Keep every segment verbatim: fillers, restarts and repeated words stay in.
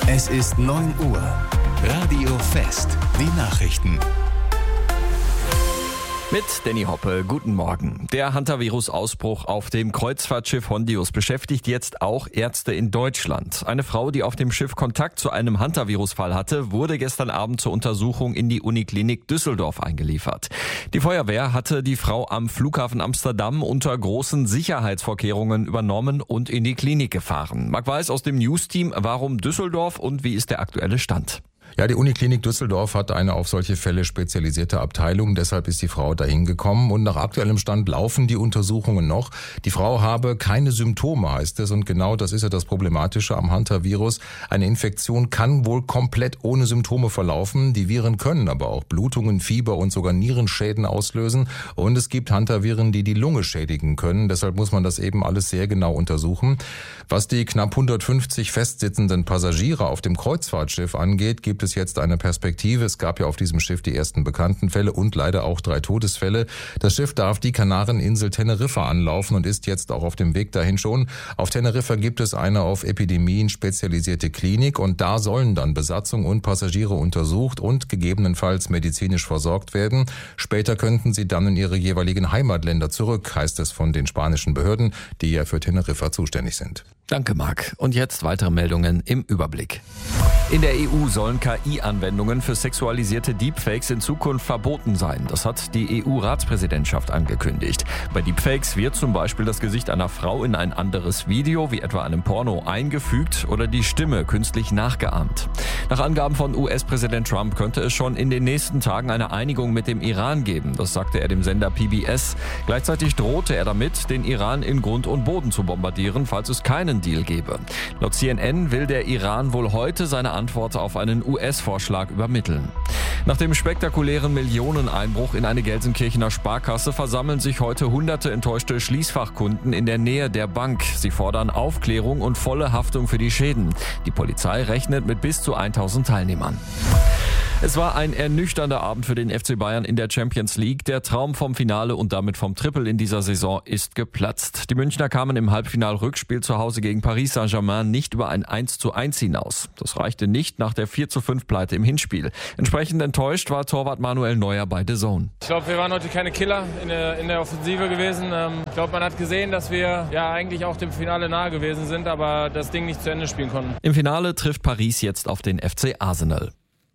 Es ist neun Uhr. Radio Fest. Die Nachrichten. Mit Danny Hoppe, guten Morgen. Der Hantavirus-Ausbruch auf dem Kreuzfahrtschiff Hondius beschäftigt jetzt auch Ärzte in Deutschland. Eine Frau, die auf dem Schiff Kontakt zu einem Hantavirus-Fall hatte, wurde gestern Abend zur Untersuchung in die Uniklinik Düsseldorf eingeliefert. Die Feuerwehr hatte die Frau am Flughafen Amsterdam unter großen Sicherheitsvorkehrungen übernommen und in die Klinik gefahren. Marc Weiß aus dem News-Team, warum Düsseldorf und wie ist der aktuelle Stand? Ja, die Uniklinik Düsseldorf hat eine auf solche Fälle spezialisierte Abteilung. Deshalb ist die Frau dahin gekommen. Und nach aktuellem Stand laufen die Untersuchungen noch. Die Frau habe keine Symptome, heißt es. Und genau das ist ja das Problematische am Hantavirus. Eine Infektion kann wohl komplett ohne Symptome verlaufen. Die Viren können aber auch Blutungen, Fieber und sogar Nierenschäden auslösen. Und es gibt Hantaviren, die die Lunge schädigen können. Deshalb muss man das eben alles sehr genau untersuchen. Was die knapp hundertfünfzig festsitzenden Passagiere auf dem Kreuzfahrtschiff angeht, gibt es jetzt eine Perspektive. Es gab ja auf diesem Schiff die ersten bekannten Fälle und leider auch drei Todesfälle. Das Schiff darf die Kanareninsel Teneriffa anlaufen und ist jetzt auch auf dem Weg dahin schon. Auf Teneriffa gibt es eine auf Epidemien spezialisierte Klinik und da sollen dann Besatzung und Passagiere untersucht und gegebenenfalls medizinisch versorgt werden. Später könnten sie dann in ihre jeweiligen Heimatländer zurück, heißt es von den spanischen Behörden, die ja für Teneriffa zuständig sind. Danke, Marc. Und jetzt weitere Meldungen im Überblick. In der E U sollen K I-Anwendungen für sexualisierte Deepfakes in Zukunft verboten sein. Das hat die E U-Ratspräsidentschaft angekündigt. Bei Deepfakes wird zum Beispiel das Gesicht einer Frau in ein anderes Video, wie etwa einem Porno, eingefügt oder die Stimme künstlich nachgeahmt. Nach Angaben von U S-Präsident Trump könnte es schon in den nächsten Tagen eine Einigung mit dem Iran geben. Das sagte er dem Sender P B S. Gleichzeitig drohte er damit, den Iran in Grund und Boden zu bombardieren, falls es keinen Deal gebe. Laut C N N will der Iran wohl heute seine Antwort auf einen U S-Vorschlag übermitteln. Nach dem spektakulären Millioneneinbruch in eine Gelsenkirchener Sparkasse versammeln sich heute hunderte enttäuschte Schließfachkunden in der Nähe der Bank. Sie fordern Aufklärung und volle Haftung für die Schäden. Die Polizei rechnet mit bis zu tausend Teilnehmern. Es war ein ernüchternder Abend für den F C Bayern in der Champions League. Der Traum vom Finale und damit vom Triple in dieser Saison ist geplatzt. Die Münchner kamen im Halbfinal-Rückspiel zu Hause gegen Paris Saint-Germain nicht über ein eins zu eins hinaus. Das reichte nicht nach der vier zu fünf Pleite im Hinspiel. Entsprechend enttäuscht war Torwart Manuel Neuer bei D A Z N. Ich glaube, wir waren heute keine Killer in der, in der Offensive gewesen. Ich glaube, man hat gesehen, dass wir ja eigentlich auch dem Finale nahe gewesen sind, aber das Ding nicht zu Ende spielen konnten. Im Finale trifft Paris jetzt auf den F C Arsenal.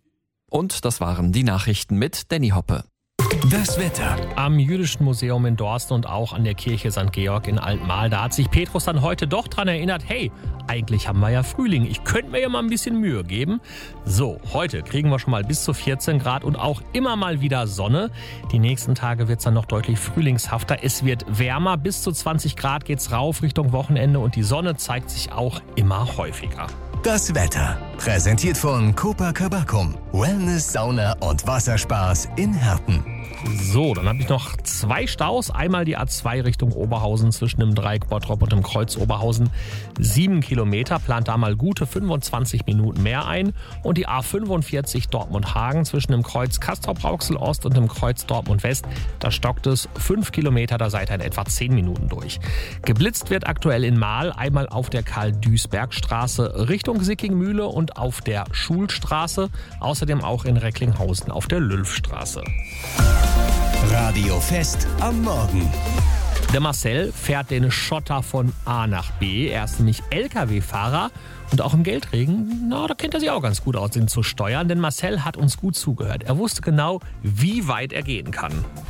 Und das waren die Nachrichten mit Danny Hoppe. Das Wetter. Am Jüdischen Museum in Dorsten und auch an der Kirche Sankt Georg in Altmahl, da hat sich Petrus dann heute doch dran erinnert, hey, eigentlich haben wir ja Frühling, ich könnte mir ja mal ein bisschen Mühe geben. So, heute kriegen wir schon mal bis zu vierzehn Grad und auch immer mal wieder Sonne. Die nächsten Tage wird es dann noch deutlich frühlingshafter. Es wird wärmer, bis zu zwanzig Grad geht's rauf Richtung Wochenende und die Sonne zeigt sich auch immer häufiger. Das Wetter. Präsentiert von Copacabana. Wellness, Sauna und Wasserspaß in Herten. So, dann habe ich noch zwei Staus. Einmal die A zwei Richtung Oberhausen zwischen dem Dreieck Bottrop und dem Kreuz Oberhausen. Sieben Kilometer, plant da mal gute fünfundzwanzig Minuten mehr ein. Und die A fünfundvierzig Dortmund-Hagen zwischen dem Kreuz Castrop-Rauxel-Ost und dem Kreuz Dortmund-West. Da stockt es fünf Kilometer, da seid ihr in etwa zehn Minuten durch. Geblitzt wird aktuell in Mahl, einmal auf der Karl-Duisberg-Straße Richtung Sickingmühle und auf der Schulstraße. Außerdem auch in Recklinghausen auf der Lülfstraße. Radio Fest am Morgen. Der Marcel fährt den Schotter von A nach B. Er ist nämlich L K W-Fahrer und auch im Geldregen, na, da kennt er sich auch ganz gut aus, den zu steuern. Denn Marcel hat uns gut zugehört. Er wusste genau, wie weit er gehen kann.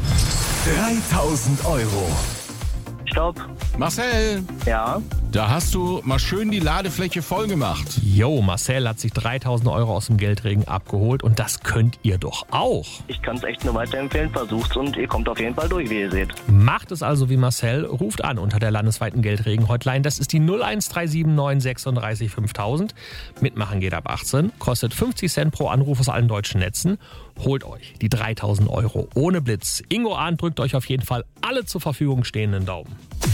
dreitausend Euro. Stopp. Marcel, Ja, da hast du mal schön die Ladefläche voll gemacht. Jo, Marcel hat sich dreitausend Euro aus dem Geldregen abgeholt und das könnt ihr doch auch. ich kann es echt nur weiterempfehlen. Versucht's und ihr kommt auf jeden Fall durch, wie ihr seht. Macht es also wie Marcel, ruft an unter der landesweiten Geldregen-Hotline. Das ist die null eins drei sieben neun sechsunddreißig fünftausend. Mitmachen geht ab achtzehn, kostet fünfzig Cent pro Anruf aus allen deutschen Netzen. Holt euch die dreitausend Euro ohne Blitz. Ingo Ahn drückt euch auf jeden Fall alle zur Verfügung stehenden Daumen.